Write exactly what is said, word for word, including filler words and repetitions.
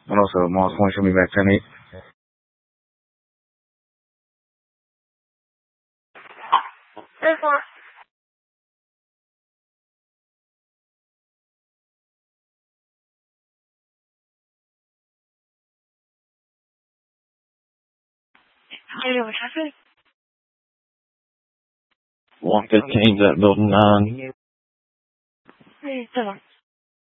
And also, Mars point, show me back ten eight. There's more. How you doing, traffic? one fifteen, that building nine. Hey, seven.